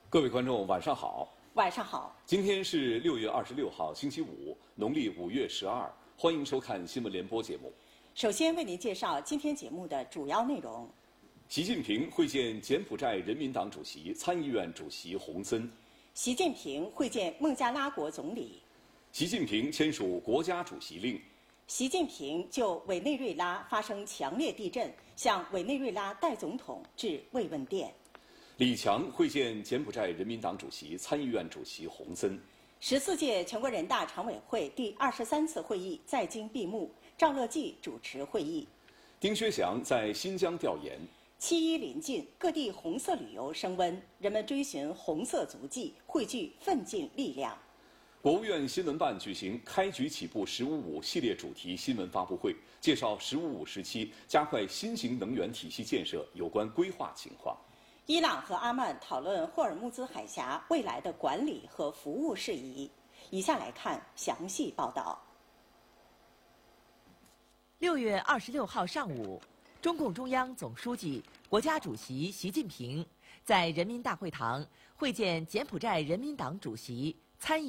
各位观众，晚上好。 晚上好。 今天是6月26号，星期五，农历5月12。欢迎收看新闻联播节目。 首先为您介绍今天节目的主要内容： 习近平会见柬埔寨人民党主席、参议院主席洪森； 习近平会见孟加拉国总理； 习近平签署国家主席令； 习近平就委内瑞拉发生强烈地震，向委内瑞拉代总统致慰问电； 李强会见柬埔寨人民党主席、参议院主席洪森。 14届全国人大常委会第23次会议在京闭幕，赵乐际主持会议。 丁薛祥在新疆调研。 7·1临近，各地红色旅游升温，人们追寻红色足迹，汇聚奋进力量。 国务院新闻办举行开局起步“十五五”系列主题新闻发布会，介绍“十五五”时期加快新型能源体系建设有关规划情况。 伊朗和阿曼讨论霍尔木兹海峡未来的管理和服务事宜。以下来看详细报道。 6月26号上午，中共中央总书记、国家主席习近平在人民大会堂会见柬埔寨人民党主席、参议